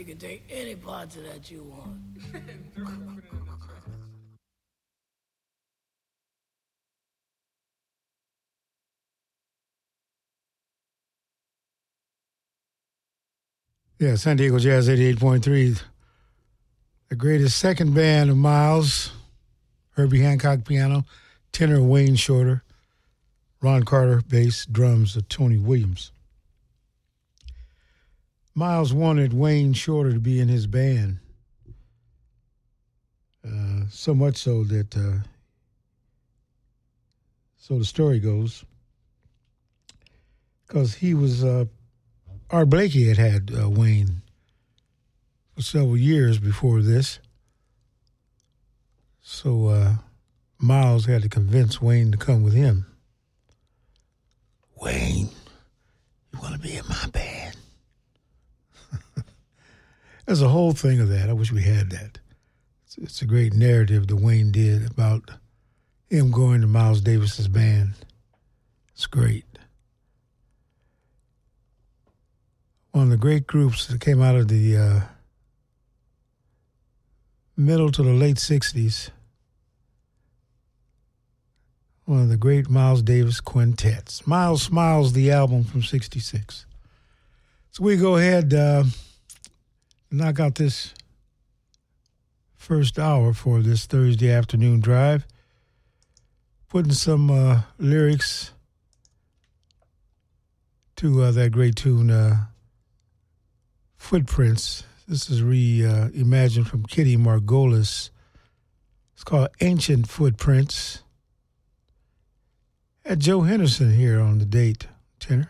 can take any parts of that you want. Yeah, San Diego Jazz 88.3. The greatest second band of Miles, Herbie Hancock piano, tenor Wayne Shorter, Ron Carter bass, drums Tony Williams. Miles wanted Wayne Shorter to be in his band, so much so that, so the story goes, because he was, Art Blakey had Wayne for several years before this. So Miles had to convince Wayne to come with him. Wayne, you want to be in my band? There's a whole thing of that. I wish we had that. It's a great narrative that Wayne did about him going to Miles Davis's band. It's great. One of the great groups that came out of the middle to the late 60s. One of the great Miles Davis quintets. Miles Smiles, the album from 66. So we go ahead knock out this first hour for this Thursday afternoon drive. Putting some lyrics to that great tune, Footprints. This is reimagined from Kitty Margolis. It's called Ancient Footprints. Had Joe Henderson here on the date, tenor.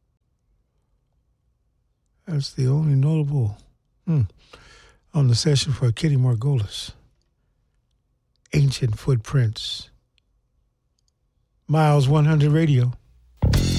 That's the only notable on the session for Kitty Margolis. Ancient Footprints. Miles 100 Radio.